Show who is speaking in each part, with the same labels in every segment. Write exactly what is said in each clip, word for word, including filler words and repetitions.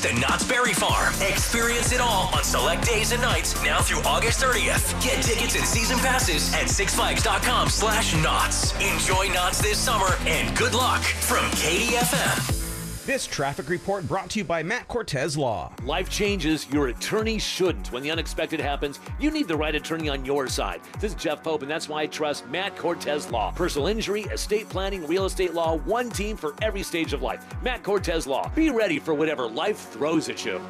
Speaker 1: The Knott's Berry Farm. Experience it all on select days and nights now through August thirtieth. Get tickets and season passes at sixflags.com slash Knott's. Enjoy Knott's this summer and good luck from K D F M.
Speaker 2: This traffic report brought to you by Matt Cortez Law.
Speaker 3: Life changes, your attorney shouldn't. When the unexpected happens, you need the right attorney on your side. This is Jeff Pope, and that's why I trust Matt Cortez Law. Personal injury, estate planning, real estate law, one team for every stage of life. Matt Cortez Law. Be ready for whatever life throws at you.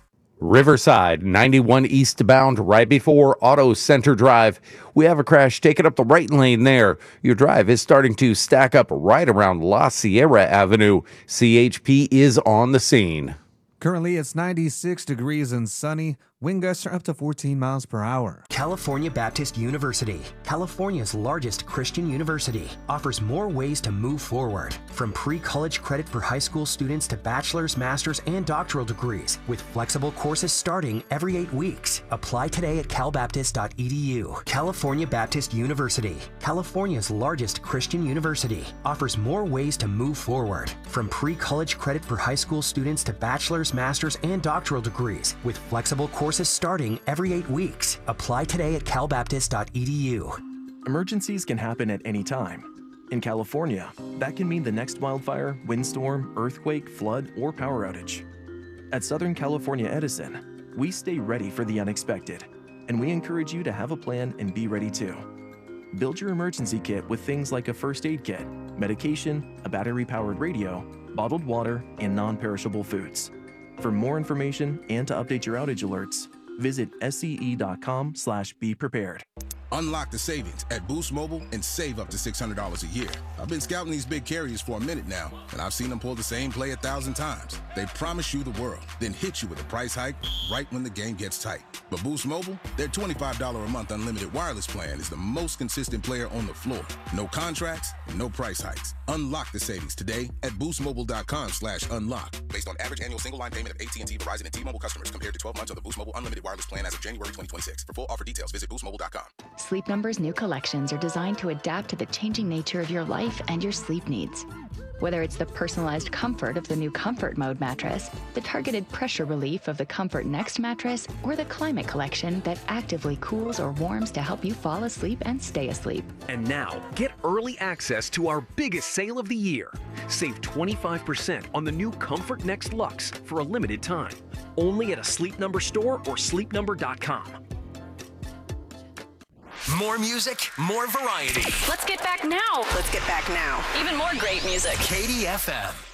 Speaker 4: Riverside, ninety-one eastbound, right before Auto Center Drive. We have a crash taking up the right lane there. Your drive is starting to stack up right around La Sierra Avenue. C H P is on the scene.
Speaker 5: Currently, it's ninety-six degrees and sunny. Wind gusts are up to fourteen miles per hour.
Speaker 6: California Baptist University, California's largest Christian university, offers more ways to move forward. From pre-college credit for high school students to bachelor's, master's, and doctoral degrees, with flexible courses starting every eight weeks. Apply today at cal baptist dot e d u. California Baptist University, California's largest Christian university, offers more ways to move forward. From pre-college credit for high school students to bachelor's, master's, and doctoral degrees, with flexible courses starting every eight weeks. Apply today at cal baptist dot e d u.
Speaker 7: Emergencies can happen at any time. In California, that can mean the next wildfire, windstorm, earthquake, flood, or power outage. At Southern California Edison, we stay ready for the unexpected, and we encourage you to have a plan and be ready too. Build your emergency kit with things like a first aid kit, medication, a battery-powered radio, bottled water, and non-perishable foods. For more information and to update your outage alerts, visit s c e dot com slash be prepared.
Speaker 8: Unlock the savings at Boost Mobile and save up to six hundred dollars a year. I've been scouting these big carriers for a minute now, and I've seen them pull the same play a thousand times. They promise you the world, then hit you with a price hike right when the game gets tight. But Boost Mobile, their twenty-five dollars a month unlimited wireless plan is the most consistent player on the floor. No contracts, no price hikes. Unlock the savings today at boostmobile.com slash unlock. Based on average annual single line payment of A T and T, Verizon, and T-Mobile customers compared to twelve months of the Boost Mobile unlimited wireless plan as of January twenty twenty-six. For full offer details, visit boost mobile dot com.
Speaker 9: Sleep Number's new collections are designed to adapt to the changing nature of your life and your sleep needs. Whether it's the personalized comfort of the new Comfort Mode mattress, the targeted pressure relief of the Comfort Next mattress, or the Climate Collection that actively cools or warms to help you fall asleep and stay asleep.
Speaker 10: And now, get early access to our biggest sale of the year. Save twenty-five percent on the new Comfort Next Luxe for a limited time. Only at a Sleep Number store or sleep number dot com.
Speaker 1: More music, more variety.
Speaker 11: Let's get back now.
Speaker 12: Let's get back now.
Speaker 11: Even more great music.
Speaker 1: K D F M.